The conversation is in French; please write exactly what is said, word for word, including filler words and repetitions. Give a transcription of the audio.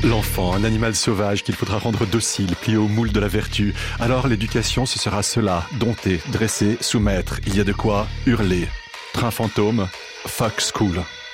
L'enfant, un animal sauvage qu'il faudra rendre docile, plié au moule de la vertu. Alors l'éducation, ce sera cela, dompter, dresser, soumettre. Il y a de quoi hurler. Train fantôme, fuck school.